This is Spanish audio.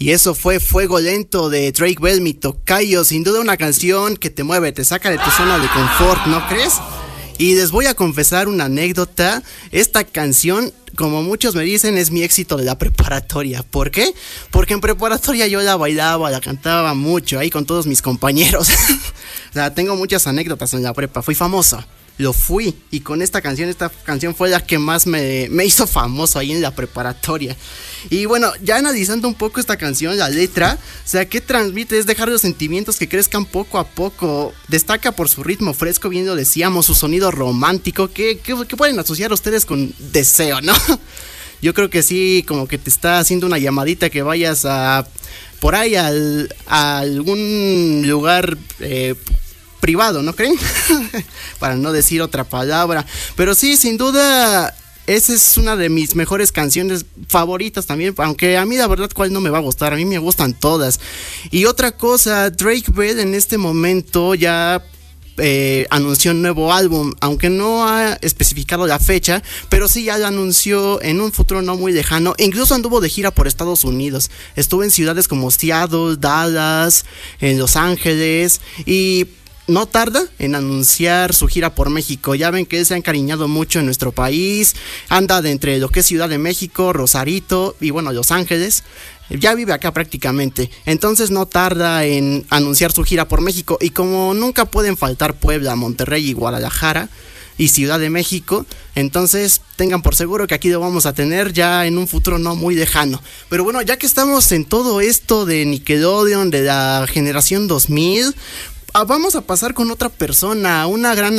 Y eso fue Fuego Lento de Drake Bell, mi tocayo. Sin duda una canción que te mueve, te saca de tu zona de confort, ¿no crees? Y les voy a confesar una anécdota. Esta canción, como muchos me dicen, es mi éxito de la preparatoria. ¿Por qué? Porque en preparatoria yo la bailaba, la cantaba mucho ahí con todos mis compañeros. O sea, tengo muchas anécdotas en la prepa. Fui famoso. Lo fui, y con esta canción fue la que más me hizo famoso ahí en la preparatoria. Y bueno, ya analizando un poco esta canción, la letra, o sea, ¿qué transmite? Es dejar los sentimientos que crezcan poco a poco. Destaca por su ritmo fresco, bien lo decíamos, su sonido romántico, que pueden asociar ustedes con deseo, ¿no? Yo creo que sí, como que te está haciendo una llamadita que vayas a por ahí a algún lugar privado, ¿no creen? Para no decir otra palabra. Pero sí, sin duda, esa es una de mis mejores canciones favoritas también. Aunque a mí la verdad cuál no me va a gustar. A mí me gustan todas. Y otra cosa, Drake Bell en este momento ya anunció un nuevo álbum, aunque no ha especificado la fecha, pero sí ya lo anunció en un futuro no muy lejano. Incluso anduvo de gira por Estados Unidos, estuvo en ciudades como Seattle, Dallas, en Los Ángeles, y no tarda en anunciar su gira por México. Ya ven que él se ha encariñado mucho en nuestro país, anda de entre lo que es Ciudad de México, Rosarito y bueno, Los Ángeles. Ya vive acá prácticamente, entonces no tarda en anunciar su gira por México. Y como nunca pueden faltar Puebla, Monterrey y Guadalajara y Ciudad de México, entonces tengan por seguro que aquí lo vamos a tener ya en un futuro no muy lejano. Pero bueno, ya que estamos en todo esto de Nickelodeon, de la generación 2000, vamos a pasar con otra persona, una gran